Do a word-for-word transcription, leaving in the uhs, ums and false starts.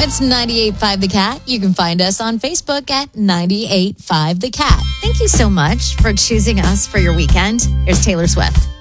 It's ninety-eight point five The Cat. You can find us on Facebook at ninety-eight point five The Cat. Thank you so much for choosing us for your weekend. Here's Taylor Swift.